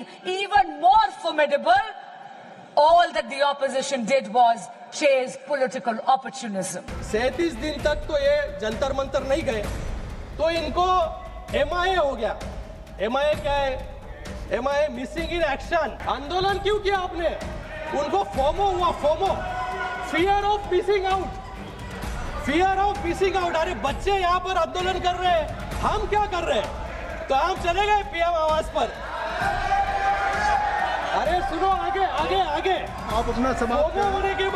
being even more formidable, all that the opposition did was chase political opportunism. 37 दिन तक तो ये जंतर मंतर नहीं गए, तो इनको MIA हो गया। MIA क्या है? MIA missing in action. आंदोलन क्यों किया आपने? उनको फोमो हुआ, FOMO, fear of missing out, fear of missing out. अरे बच्चे यहाँ पर आंदोलन कर रहे हैं, हम क्या कर रहे हैं? तो हम चले गए PM आवास पर। अरे सुनो, आगे आगे आगे, आप अपना समाप्त फोमो होने के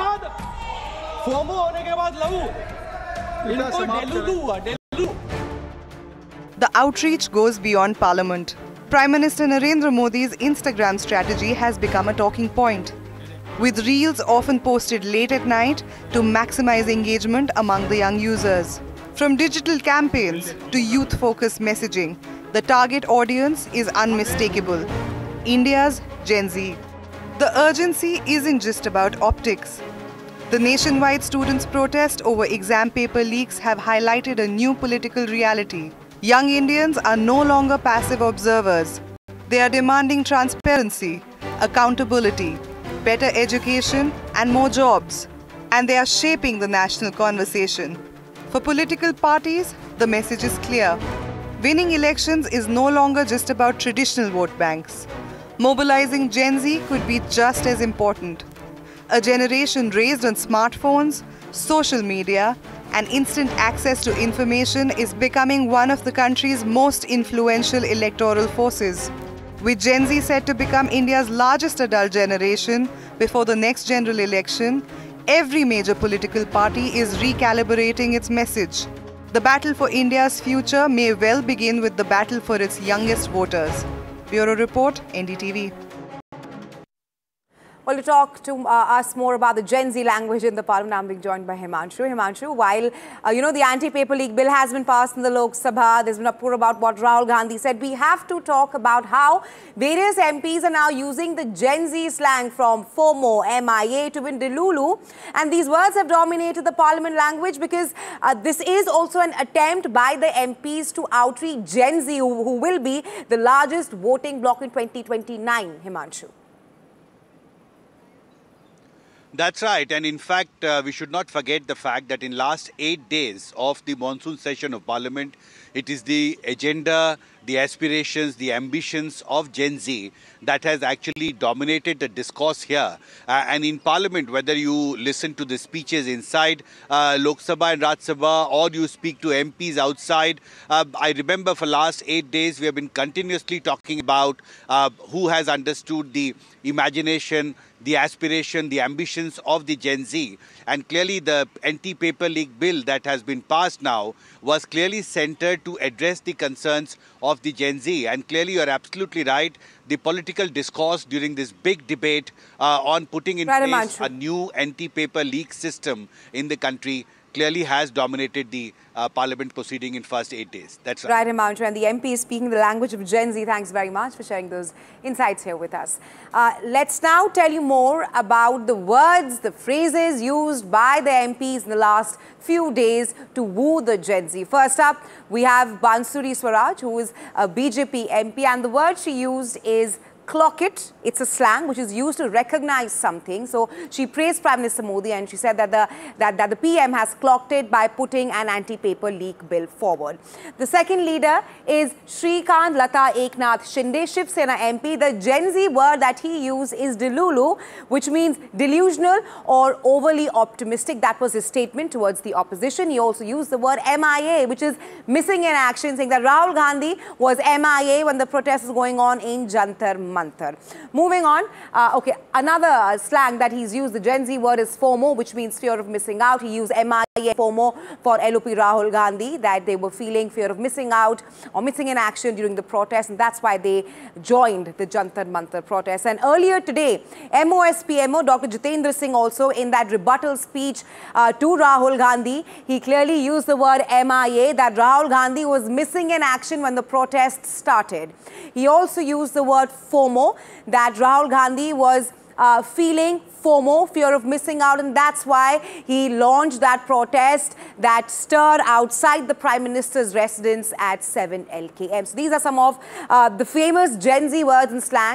बाद लहू, इनको डेलू हुआ, डेलू। The outreach goes beyond Parliament. Prime Minister Narendra Modi's Instagram strategy has become a talking point, with reels often posted late at night to maximize engagement among the young users. From digital campaigns to youth-focused messaging, the target audience is unmistakable: India's Gen Z. The urgency isn't just about optics. The nationwide students' protest over exam paper leaks have highlighted a new political reality. Young Indians are no longer passive observers. They are demanding transparency, accountability, better education, and more jobs. And they are shaping the national conversation. For political parties, the message is clear. Winning elections is no longer just about traditional vote banks. Mobilizing Gen Z could be just as important. A generation raised on smartphones, social media, and instant access to information is becoming one of the country's most influential electoral forces. With Gen Z set to become India's largest adult generation before the next general election, every major political party is recalibrating its message. The battle for India's future may well begin with the battle for its youngest voters. Bureau Report, NDTV. Well, to talk to us more about the Gen Z language in the Parliament, I'm being joined by Himanshu. Himanshu, while, the anti-paper leak bill has been passed in the Lok Sabha, there's been a uproar about what Rahul Gandhi said. We have to talk about how various MPs are now using the Gen Z slang from FOMO, MIA to Delulu. And these words have dominated the Parliament language because this is also an attempt by the MPs to outreach Gen Z, who will be the largest voting bloc in 2029, Himanshu. That's right. And in fact, we should not forget the fact that in last 8 days of the monsoon session of Parliament, it is the agenda, the aspirations, the ambitions of Gen Z that has actually dominated the discourse here. And in Parliament, whether you listen to the speeches inside Lok Sabha and Raj Sabha, or you speak to MPs outside, I remember for last 8 days, we have been continuously talking about who has understood the imagination, the aspiration, the ambitions of the Gen Z. And clearly the anti-paper leak bill that has been passed now was clearly centered to address the concerns of the Gen Z. And clearly you're absolutely right. The political discourse during this big debate on putting in place a new anti-paper leak system in the country clearly has dominated the Parliament proceeding in first 8 days. That's right. Right, Himanshu. And the MP is speaking the language of Gen Z. Thanks very much for sharing those insights here with us. Let's now tell you more about the words, the phrases used by the MPs in the last few days to woo the Gen Z. First up, we have Bansuri Swaraj, who is a BJP MP, and the word she used is clock it. It's a slang which is used to recognize something. So she praised Prime Minister Modi and she said that the PM has clocked it by putting an anti-paper leak bill forward. The second leader is Shrikant Lata Eknath Shinde, Shiv Sena MP. The Gen Z word that he used is Delulu, which means delusional or overly optimistic. That was his statement towards the opposition. He also used the word MIA, which is missing in action, saying that Rahul Gandhi was MIA when the protest was going on in Jantar Mantar. Moving on, another slang that he's used, the Gen Z word is FOMO, which means fear of missing out. He used MIA FOMO for LOP Rahul Gandhi, that they were feeling fear of missing out or missing in action during the protest, and that's why they joined the Jantar Mantar protest. And earlier today, MOSPMO Dr. Jitendra Singh also, in that rebuttal speech to Rahul Gandhi, he clearly used the word MIA, that Rahul Gandhi was missing in action when the protest started. He also used the word FOMO, that Rahul Gandhi was feeling FOMO, fear of missing out, and that's why he launched that protest that stirred outside the Prime Minister's residence at 7 LKM. So these are some of the famous Gen Z words and slang